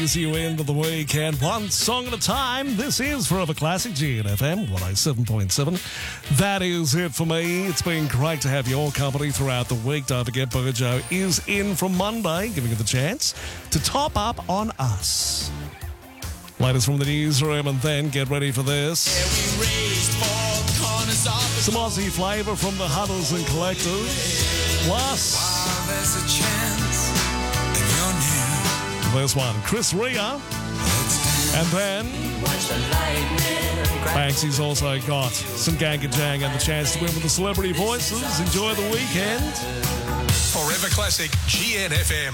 ease you into the weekend. One song at a time. This is Forever Classic GNFM 107.7. That is it for me. It's been great to have your company throughout the week. Don't forget, Burjo is in from Monday, giving you the chance to top up on us. Latest from the newsroom, and then get ready for this. Some Aussie flavour from the Hunters and Collectors. Plus, this one, Chris Rea. And then, Banksy's also got some Gangajang and the chance to win with the Celebrity Voices. Enjoy the weekend. Forever Classic GNFM.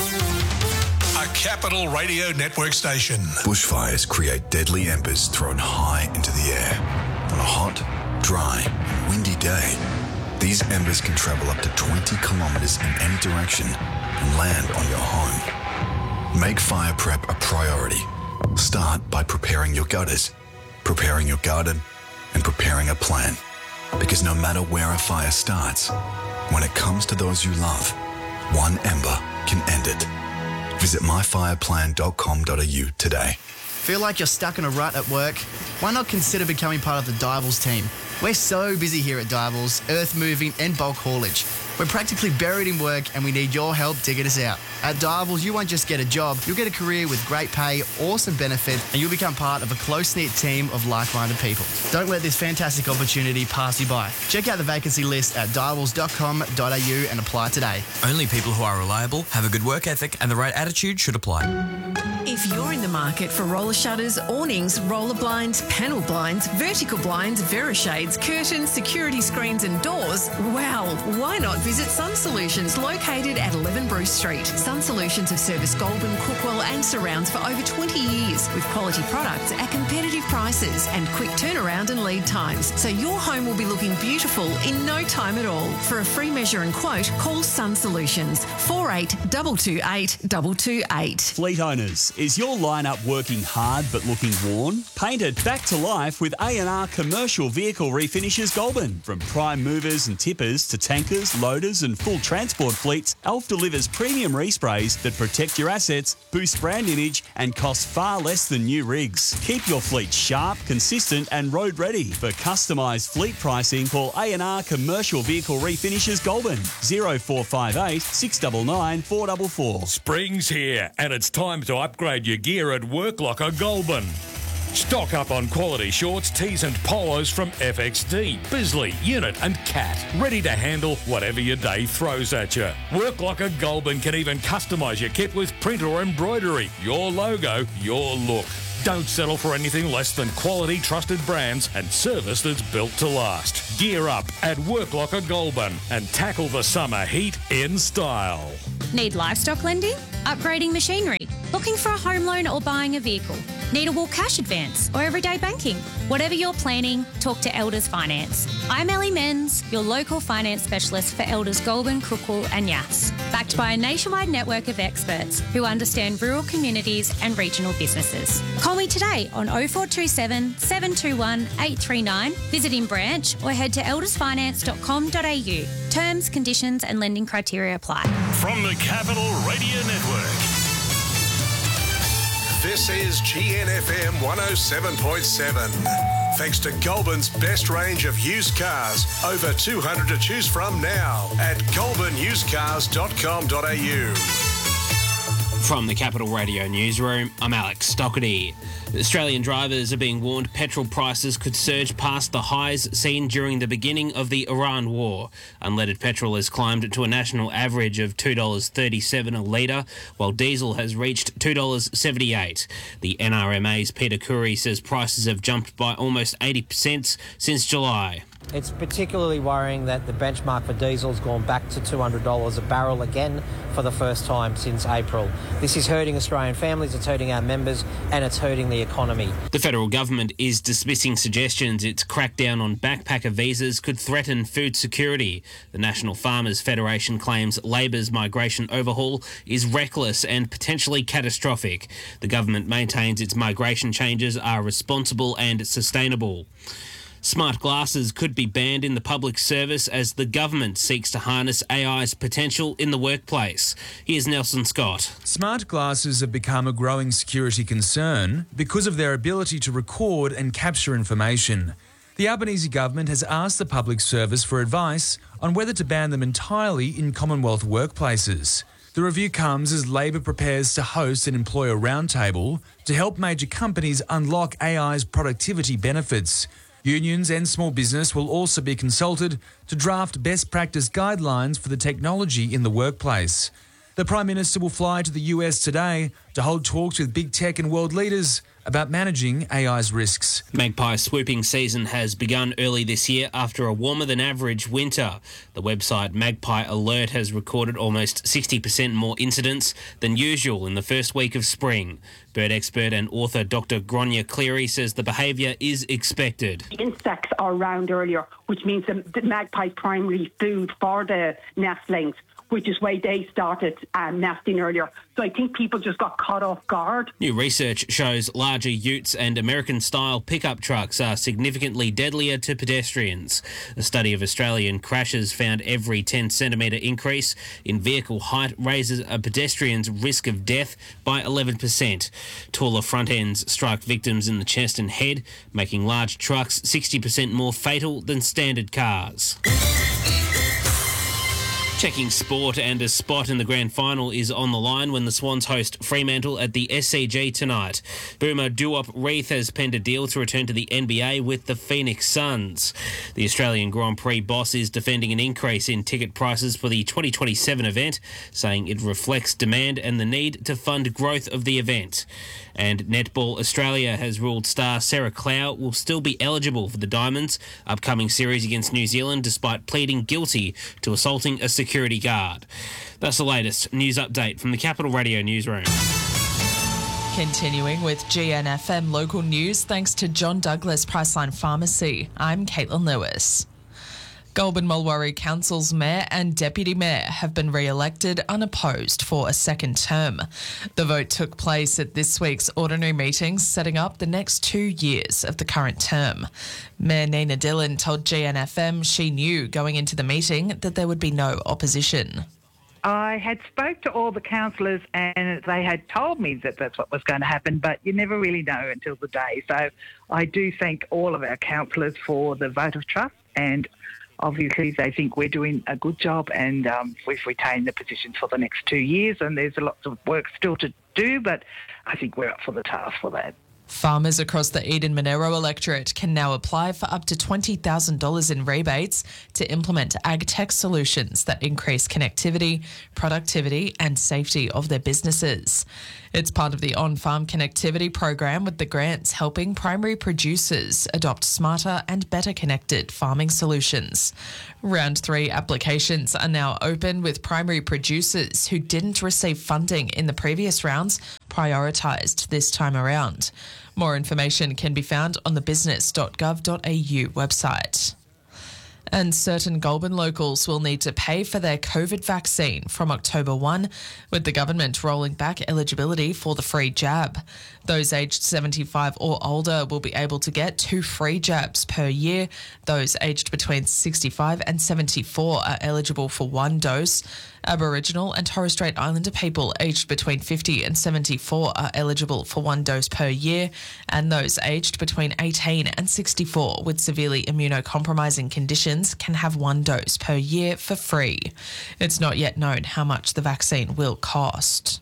A Capital Radio Network station. Bushfires create deadly embers thrown high into the air. On a hot, dry, and windy day, these embers can travel up to 20 kilometres in any direction and land on your home. Make fire prep a priority. Start by preparing your gutters, preparing your garden, and preparing a plan. Because no matter where a fire starts, when it comes to those you love, one ember can end it. Visit myfireplan.com.au today. Feel like you're stuck in a rut at work? Why not consider becoming part of the Divals team? We're so busy here at Divals, earth moving and bulk haulage. We're practically buried in work and we need your help digging us out. At Divals, you won't just get a job, you'll get a career with great pay, awesome benefits, and you'll become part of a close-knit team of like-minded people. Don't let this fantastic opportunity pass you by. Check out the vacancy list at divals.com.au and apply today. Only people who are reliable, have a good work ethic, and the right attitude should apply. If you're in the market for roller shutters, awnings, roller blinds, panel blinds, vertical blinds, Verishades, curtains, security screens and doors, well, why not visit Sun Solutions, located at 11 Bruce Street. Sun Solutions have serviced Goulburn, Cookwell and surrounds for over 20 years with quality products at competitive prices and quick turnaround and lead times. So your home will be looking beautiful in no time at all. For a free measure and quote, call Sun Solutions 4822 228. Fleet owners, is your lineup working hard but looking worn? Paint it back to life with A&R Commercial Vehicle Refinishes Goulburn. From prime movers and tippers to tankers, loaders and full transport fleets, Elf delivers premium resprays that protect your assets, boost brand image and cost far less than new rigs. Keep your fleet sharp, consistent and road ready. For customised fleet pricing, call A&R Commercial Vehicle Refinishes Goulburn 0458 699 444. Spring's here and it's time to upgrade your gear at Work Locker Goulburn. Stock up on quality shorts, tees and polos from FXD, Bisley, Unit and Cat. Ready to handle whatever your day throws at you. Work Locker Goulburn can even customise your kit with print or embroidery. Your logo, your look. Don't settle for anything less than quality, trusted brands and service that's built to last. Gear up at Work Locker Goulburn and tackle the summer heat in style. Need livestock lending? Upgrading machinery? Looking for a home loan or buying a vehicle? Need a walk cash advance or everyday banking? Whatever you're planning, talk to Elders Finance. I'm Ellie Menz, your local finance specialist for Elders Goulburn, Crookwell and Yass. Backed by a nationwide network of experts who understand rural communities and regional businesses. Call me today on 0427 721 839, visit in branch or head to eldersfinance.com.au. Terms, conditions and lending criteria apply. From the Capital Radio Network, this is GNFM 107.7. Thanks to Goulburn's best range of used cars. Over 200 to choose from now at goulburnusedcars.com.au. From the Capital Radio Newsroom, I'm Alex Stockerty. Australian drivers are being warned petrol prices could surge past the highs seen during the beginning of the Iran war. Unleaded petrol has climbed to a national average of $2.37 a litre, while diesel has reached $2.78. The NRMA's Peter Curry says prices have jumped by almost 80% since July. It's particularly worrying that the benchmark for diesel has gone back to $200 a barrel again for the first time since April. This is hurting Australian families, it's hurting our members, and it's hurting the economy. The federal government is dismissing suggestions its crackdown on backpacker visas could threaten food security. The National Farmers Federation claims Labor's migration overhaul is reckless and potentially catastrophic. The government maintains its migration changes are responsible and sustainable. Smart glasses could be banned in the public service as the government seeks to harness AI's potential in the workplace. Here's Nelson Scott. Smart glasses have become a growing security concern because of their ability to record and capture information. The Albanese government has asked the public service for advice on whether to ban them entirely in Commonwealth workplaces. The review comes as Labor prepares to host an employer roundtable to help major companies unlock AI's productivity benefits. Unions and small business will also be consulted to draft best practice guidelines for the technology in the workplace. The Prime Minister will fly to the US today to hold talks with big tech and world leaders about managing AI's risks. Magpie swooping season has begun early this year after a warmer than average winter. The website Magpie Alert has recorded almost 60% more incidents than usual in the first week of spring. Bird expert and author Dr. Gronya Cleary says the behaviour is expected. The insects are around earlier, which means the magpie's primary food for the nestlings, which is why they started nesting earlier. So I think people just got caught off guard. New research shows larger utes and American-style pickup trucks are significantly deadlier to pedestrians. A study of Australian crashes found every 10-centimetre increase in vehicle height raises a pedestrian's risk of death by 11%. Taller front ends strike victims in the chest and head, making large trucks 60% more fatal than standard cars. Checking sport, and a spot in the grand final is on the line when the Swans host Fremantle at the SCG tonight. Boomer Duop Reith has penned a deal to return to the NBA with the Phoenix Suns. The Australian Grand Prix boss is defending an increase in ticket prices for the 2027 event, saying it reflects demand and the need to fund growth of the event. And Netball Australia has ruled star Sarah Clow will still be eligible for the Diamonds' upcoming series against New Zealand despite pleading guilty to assaulting a security guard. That's the latest news update from the Capital Radio Newsroom. Continuing with GNFM local news, thanks to John Douglas Priceline Pharmacy. I'm Caitlin Lewis. Goulburn Mulwaree Council's Mayor and Deputy Mayor have been re-elected unopposed for a second term. The vote took place at this week's ordinary meetings, setting up the next 2 years of the current term. Mayor Nina Dillon told GNFM she knew going into the meeting that there would be no opposition. I had spoke to all the councillors and they had told me that that's what was going to happen, but you never really know until the day. So I do thank all of our councillors for the vote of trust, and obviously they think we're doing a good job, and we've retained the position for the next 2 years, and there's lots of work still to do, but I think we're up for the task for that. Farmers across the Eden-Monaro electorate can now apply for up to $20,000 in rebates to implement ag tech solutions that increase connectivity, productivity and safety of their businesses. It's part of the On-Farm Connectivity program, with the grants helping primary producers adopt smarter and better connected farming solutions. Round 3 applications are now open, with primary producers who didn't receive funding in the previous rounds prioritised this time around. More information can be found on the business.gov.au website. And certain Goulburn locals will need to pay for their COVID vaccine from October 1, with the government rolling back eligibility for the free jab. Those aged 75 or older will be able to get 2 free jabs per year. Those aged between 65 and 74 are eligible for 1 dose. Aboriginal and Torres Strait Islander people aged between 50 and 74 are eligible for 1 dose per year, and those aged between 18 and 64 with severely immunocompromising conditions can have 1 dose per year for free. It's not yet known how much the vaccine will cost.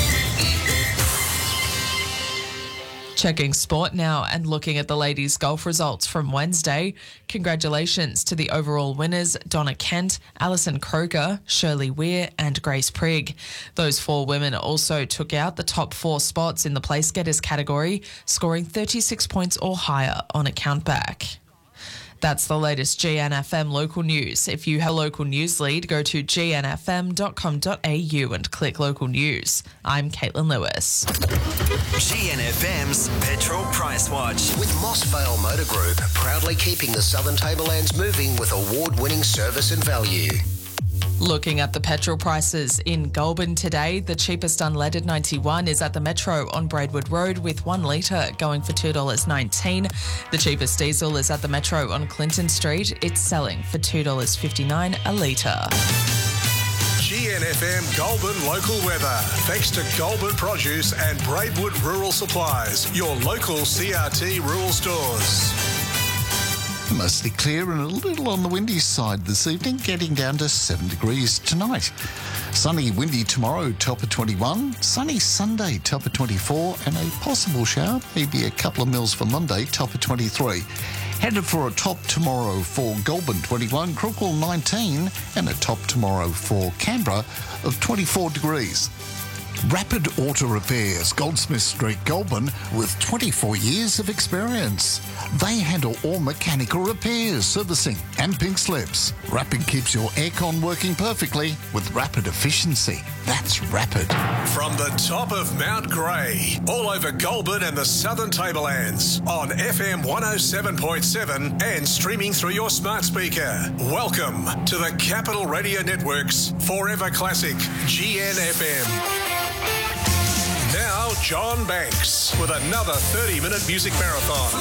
Checking sport now and looking at the ladies' golf results from Wednesday. Congratulations to the overall winners, Donna Kent, Alison Croker, Shirley Weir and Grace Prigg. Those 4 women also took out the top 4 spots in the place getters category, scoring 36 points or higher on a countback. That's the latest GNFM local news. If you have a local news lead, go to gnfm.com.au and click local news. I'm Caitlin Lewis. GNFM's Petrol Price Watch. With Moss Vale Motor Group, proudly keeping the Southern Tablelands moving with award-winning service and value. Looking at the petrol prices in Goulburn today, the cheapest unleaded 91 is at the Metro on Braidwood Road with 1 litre going for $2.19. The cheapest diesel is at the Metro on Clinton Street. It's selling for $2.59 a litre. GNFM Goulburn local weather. Thanks to Goulburn Produce and Braidwood Rural Supplies, your local CRT rural stores. Mostly clear and a little on the windy side this evening, getting down to 7 degrees tonight. Sunny, windy tomorrow, top of 21. Sunny Sunday, top of 24. And a possible shower, maybe a couple of mils for Monday, top of 23. Headed for a top tomorrow for Goulburn, 21. Crookwell, 19. And a top tomorrow for Canberra of 24 degrees. Rapid Auto Repairs, Goldsmith Street, Goulburn, with 24 years of experience. They handle all mechanical repairs, servicing and pink slips. Rapid keeps your aircon working perfectly with rapid efficiency. That's Rapid. From the top of Mount Grey, all over Goulburn and the Southern Tablelands, on FM 107.7 and streaming through your smart speaker. Welcome to the Capital Radio Network's Forever Classic, GNFM. Now, John Banks with another 30-minute music marathon.